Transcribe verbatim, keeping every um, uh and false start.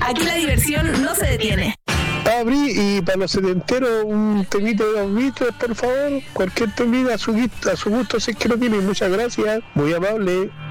Aquí la diversión no se detiene. Abrí, y para los setenteros un temito de dos Beatles, por favor. Cualquier temita a su, a su gusto, si es que lo tienen. Muchas gracias, muy amable.